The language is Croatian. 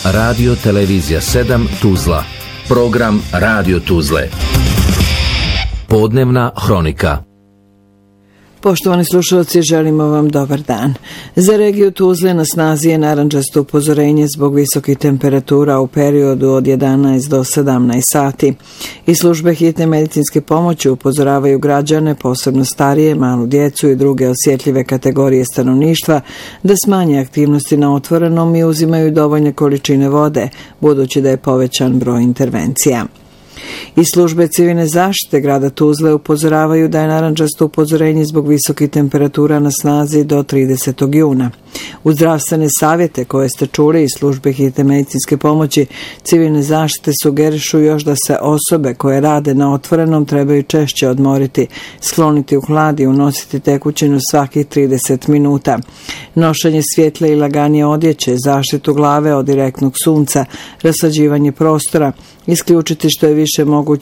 Radio Televizija 7 Tuzla. Program Radio Tuzle. Podnevna hronika. Poštovani slušalci, želimo vam dobar dan. Za regiju Tuzle na snazi je narandžasto upozorenje zbog visokih temperatura u periodu od 11 do 17 sati. I službe hitne medicinske pomoći upozoravaju građane, posebno starije, malu djecu i druge osjetljive kategorije stanovništva, da smanje aktivnosti na otvorenom i uzimaju dovoljne količine vode, budući da je povećan broj intervencija. I službe civilne zaštite grada Tuzle upozoravaju da je narandžasto upozorenje zbog visokih temperatura na snazi do 30. juna. U zdravstvene savjete koje ste čuli iz službe hitne medicinske pomoći, civilne zaštite sugerišu još da se osobe koje rade na otvorenom trebaju češće odmoriti, skloniti u hlad i unositi tekućinu svakih 30 minuta. Nošenje svjetle i laganije odjeće, zaštitu glave od direktnog sunca, rasađivanje prostora, isključiti što je više moguće